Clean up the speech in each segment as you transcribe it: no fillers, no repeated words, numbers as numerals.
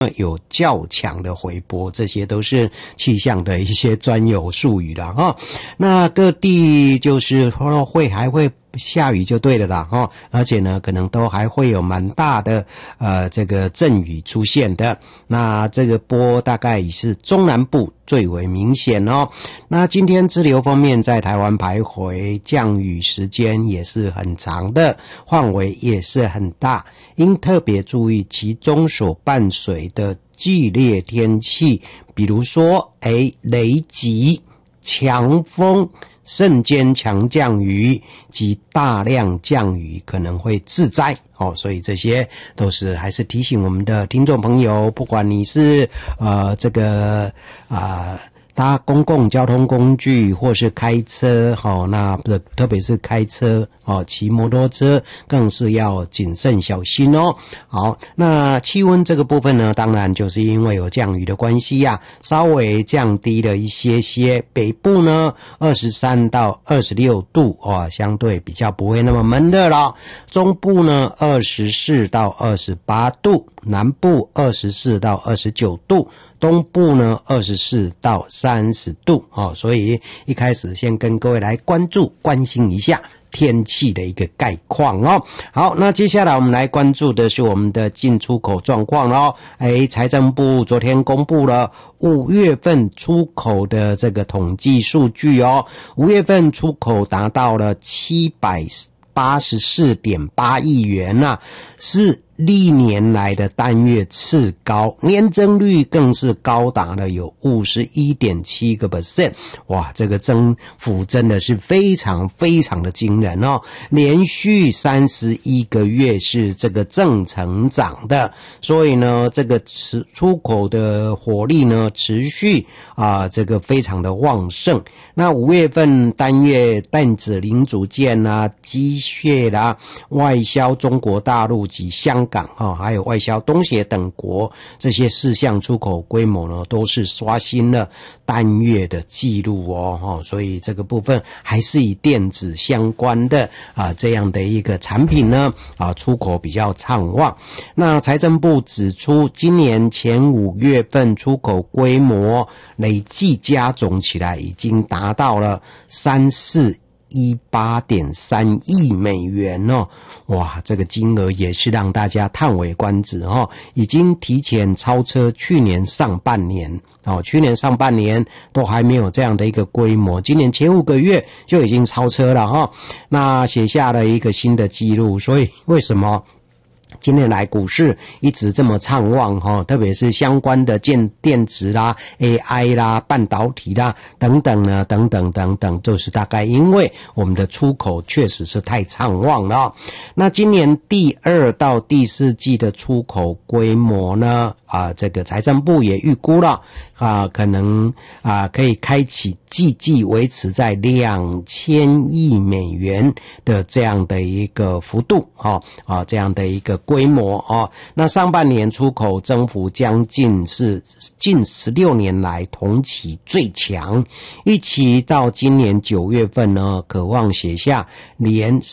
有较强的回波，这些都是气象的一些专有术语了哈。那各地就是还会下雨就对了啦哈，而且呢可能都还会有蛮大的这个阵雨出现的。那这个波大概是中南部最为明显哦。那今天支流方面在台湾徘徊，降雨时间也是很长的，范围也是很大，应特别注意其中所伴随的剧烈天气，比如说雷击、强风、瞬间强降雨及大量降雨可能会致灾哦，所以这些都是还是提醒我们的听众朋友，不管你是搭公共交通工具或是开车那特别是开车骑摩托车更是要谨慎小心哦。好，那气温这个部分呢，当然就是因为有降雨的关系稍微降低了一些，北部呢23到26度相对比较不会那么闷热了，中部呢24到28度，南部24到29度，东部呢24到30度所以一开始先跟各位来关心一下天气的一个概况哦。好，那接下来我们来关注的是我们的进出口状况咯。财政部昨天公布了5月份出口的这个统计数据哦。5月份出口达到了784.8亿元是历年来的单月次高，年增率更是高达了有 51.7%， 哇，这个增幅真的是非常非常的惊人哦，连续31个月是这个正成长的，所以呢这个出口的火力呢持续这个非常的旺盛。那5月份单月电子零组件机械外销中国大陆及香港还有外销东协等国，这些4项出口规模呢都是刷新了单月的记录所以这个部分还是以电子相关的这样的一个产品呢出口比较畅旺。那财政部指出，今年前5月份出口规模累计加总起来已经达到了3418.3亿美元哇，这个金额也是让大家叹为观止已经提前超车去年上半年去年上半年都还没有这样的一个规模，今年前5个月就已经超车了那写下了一个新的记录。所以为什么今年来股市一直这么畅旺特别是相关的电子啦、AI 啦、半导体啦等等呢，等等，就是大概因为我们的出口确实是太畅旺了那今年第2到第4季的出口规模呢这个财政部也预估了可能可以开启季维持在2000亿美元的这样的一个幅度这样的一个规模那上半年出口增幅将近是近16年来同期最强，预期到今年9月份呢，可望写下连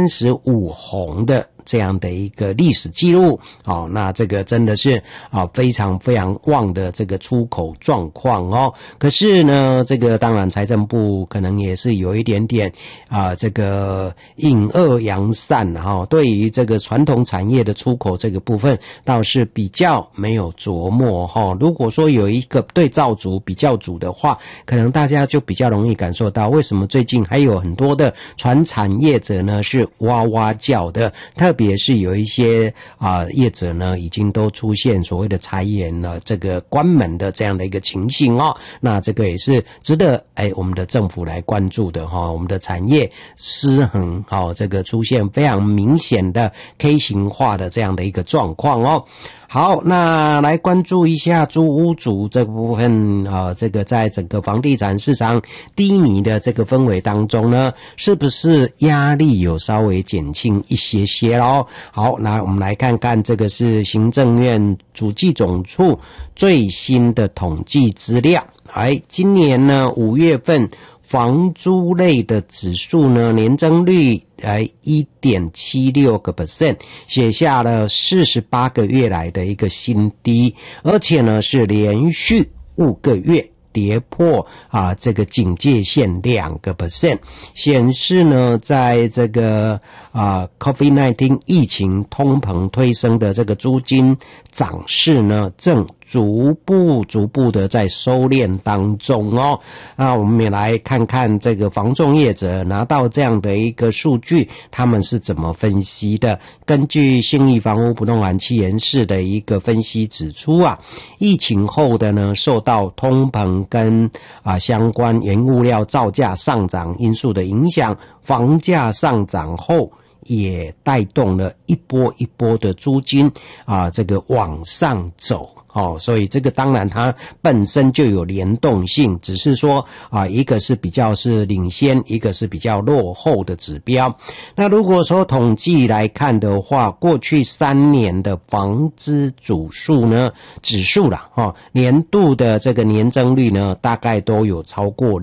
35红的这样的一个历史记录那这个真的是非常非常旺的这个出口状况可是呢这个当然财政部可能也是有一点点这个隐恶扬善对于这个传统产业的出口这个部分倒是比较没有琢磨如果说有一个对照组比较组的话，可能大家就比较容易感受到为什么最近还有很多的传产业者呢是哇哇叫的，特别是有一些业者呢已经都出现所谓的裁员了，这个关门的这样的一个情形那这个也是值得我们的政府来关注的我们的产业失衡这个出现非常明显的 K 型化的这样的一个状况好，那来关注一下租屋族这部分这个在整个房地产市场低迷的这个氛围当中呢，是不是压力有稍微减轻一些咯？好，那我们来看看这个是行政院主计总处最新的统计资料。今年呢5月份房租类的指数呢年增率 1.76%，写下了48个月来的一个新低，而且呢是连续5个月跌破这个警戒线2%，显示呢在这个COVID-19 疫情通膨推升的这个租金涨势呢正逐步的在收敛当中哦。那我们也来看看这个房仲业者拿到这样的一个数据，他们是怎么分析的。根据信义房屋不动产企研室的一个分析指出疫情后的呢受到通膨跟相关原物料造价上涨因素的影响，房价上涨后也带动了一波一波的租金这个往上走。所以这个当然它本身就有联动性，只是说一个是比较是领先，一个是比较落后的指标。那如果说统计来看的话，过去3年的房资指数啦年度的这个年增率呢大概都有超过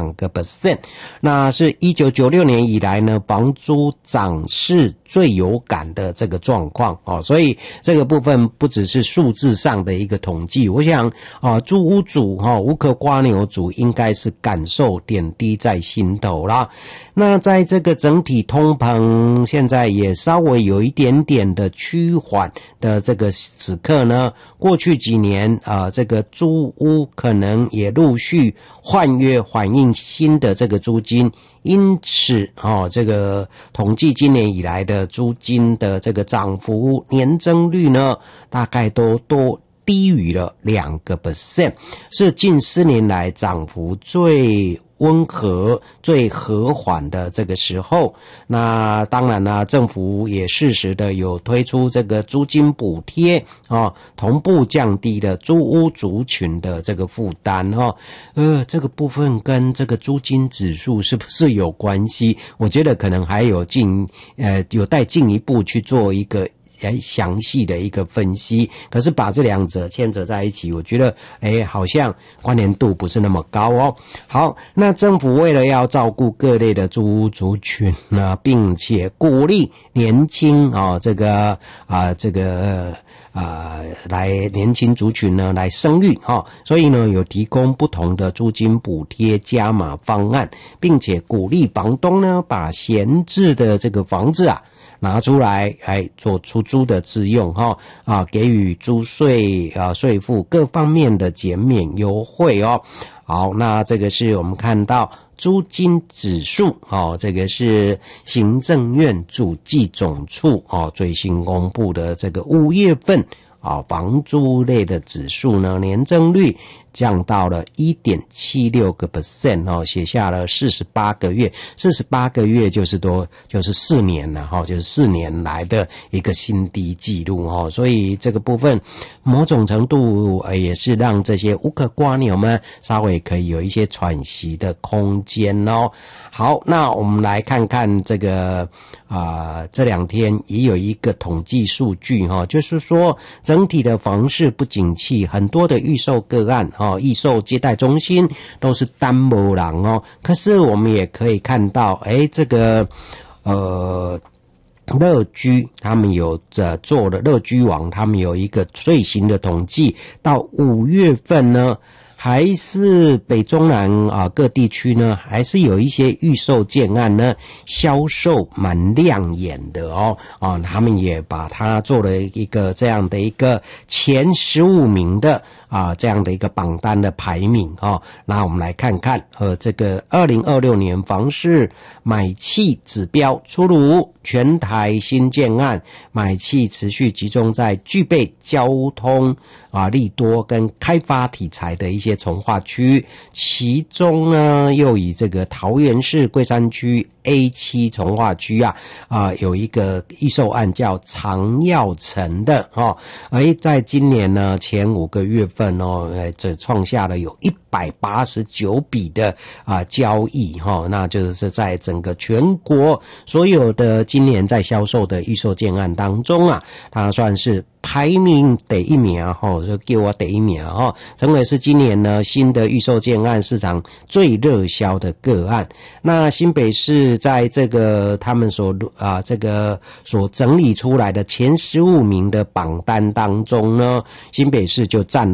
2%，那是1996年以来呢房租涨势最有感的这个状况所以这个部分不只是数字上的一个统计，我想租屋主无壳蝸牛族应该是感受点滴在心头啦。那在这个整体通膨现在也稍微有一点点的趋缓的这个此刻呢，过去几年这个租屋可能也陆续换约反映新的这个租金，因此这个统计今年以来的租金的这个涨幅年增率呢大概都低于了2%，是近4年来涨幅最温和最和缓的这个时候。那当然呢政府也适时的有推出这个租金补贴同步降低了租屋族群的这个负担这个部分跟这个租金指数是不是有关系？我觉得可能还有待进一步去做一个详细的一个分析，可是把这两者牵扯在一起，我觉得好像关联度不是那么高好，那政府为了要照顾各类的租屋族群呢，并且鼓励年轻来年轻族群呢来生育所以呢有提供不同的租金补贴加码方案，并且鼓励房东呢把闲置的这个房子拿出来做出租的自用给予租税税负各方面的减免优惠好，那这个是我们看到租金指数这个是行政院主计总处最新公布的这个5月份房租类的指数呢年增率降到了 1.76% 写下了48个月，48个月就是4年了就是4年来的一个新低纪录所以这个部分某种程度也是让这些无壳蝸牛们稍微可以有一些喘息的空间好，那我们来看看这个这2天也有一个统计数据就是说整体的房市不景气，很多的预售个案预售接待中心都是单没人可是我们也可以看到这个乐居他们有做的乐居网他们有一个最新的统计，到5月份呢还是北中南各地区呢还是有一些预售建案呢销售蛮亮眼的他们也把它做了一个这样的一个前15名的这样的一个榜单的排名那我们来看看这个2026年房市买气指标出炉，全台新建案买气持续集中在具备交通利多跟开发题材的一些从化区，其中呢又以这个桃园市桂山区 A7 从化区有一个预售案叫长耀城的在今年呢前5个月份这创下了有189笔的交易那就是在整个全国所有的今年在销售的预售建案当中它算是排名第一名就给我第一名成为是今年呢新的预售建案市场最热销的个案。那新北市在这个他们所整理出来的前15名的榜单当中呢，新北市就占